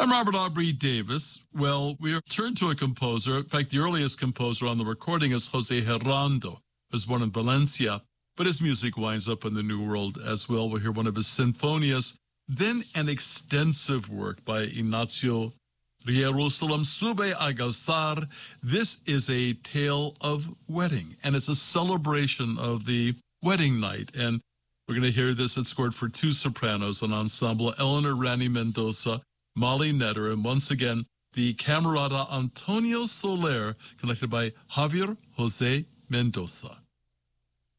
I'm Robert Aubrey Davis. Well, we are turned to a composer. In fact, the earliest composer on the recording is Jose Herrando, who was born in Valencia, but his music winds up in the New World as well. We'll hear one of his sinfonias, then an extensive work by Ignacio Jerusalem Sube a Gozar. This is a tale of wedding, and it's a celebration of the wedding night. And we're going to hear this. It's scored for two sopranos, an ensemble, Eleanor Rani Mendoza, Molly Netter, and once again, the Camerata Antonio Soler, conducted by Javier Jose Mendoza.